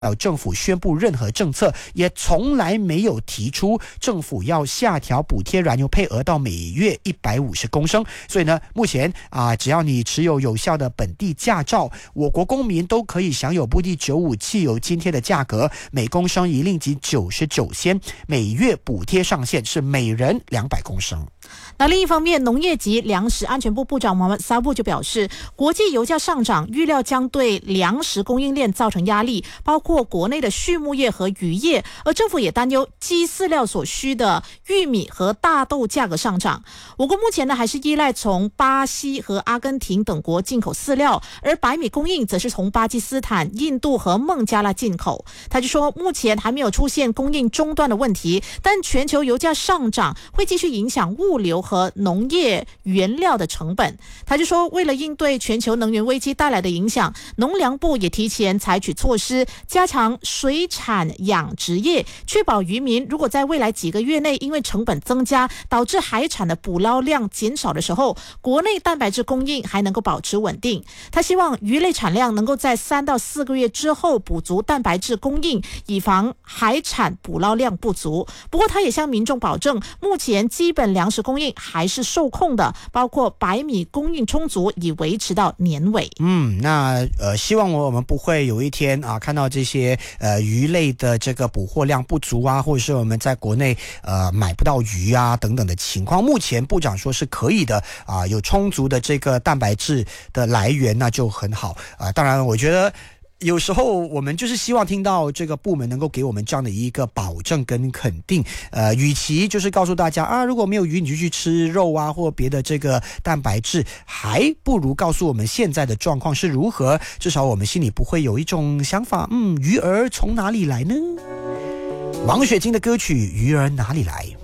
政府宣布任何政策，也从来没有提出政府要下调补贴燃油配额到每月150公升。所以呢，目前只要你持有有效的本地驾照，我国公民都可以享有布地95汽油津贴的价格，每公升一令吉99仙，每月补贴上限是每人200公升。 那另一方面，农业及粮食安全部部长马萨布就表示，国际油价上涨预料将对粮食供应链造成压力，包括国内的畜牧业和渔业，而政府也担忧鸡饲料所需的玉米和大豆价格上涨。我国目前呢还是依赖从巴西和阿根廷等国进口饲料，而白米供应则是从巴基斯坦、印度和孟加拉进口。他就说，目前还没有出现供应中断的问题，但全球油价上涨会继续影响物流和农业原料的成本。他就说，为了应对全球能源危机带来的影响，农粮部也提前采取措施，加强水产养殖业，确保渔民如果在未来几个月内因为成本增加导致海产的捕捞量减少的时候，国内蛋白质供应还能够保持稳定。他希望鱼类产量能够在3到4个月之后补足蛋白质供应，以防海产捕捞量不足。不过他也向民众保证，目前基本粮食供应还是受控的，包括白米供应充足，以维持到年尾。 那希望我们不会有一天看到这些鱼类的这个捕获量不足或者是我们在国内买不到鱼等等的情况。目前部长说是可以的有充足的这个蛋白质的来源，那就很好当然我觉得有时候我们就是希望听到这个部门能够给我们这样的一个保证跟肯定与其就是告诉大家如果没有鱼你就去吃肉或别的这个蛋白质，还不如告诉我们现在的状况是如何，至少我们心里不会有一种想法鱼儿从哪里来呢？王雪晶的歌曲《鱼儿哪里来》。